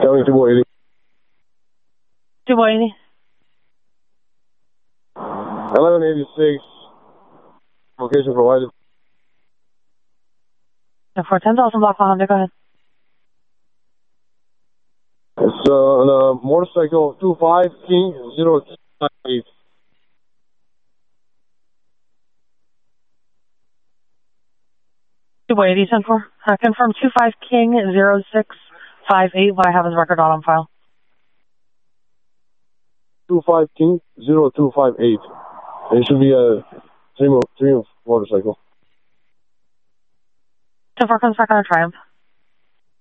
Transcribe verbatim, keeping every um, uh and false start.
County two eighty. two eighty. eleven eighty-six. Location provided. For ten thousand block one hundred, go ahead. It's uh, on a motorcycle two five King zero two five eight. two eighty, ten four. Uh, confirm two five King zero six five eight. What I have is record not on file. two five King zero two five eight. It should be a Triumph, Triumph motorcycle. ten four comes back on a Triumph.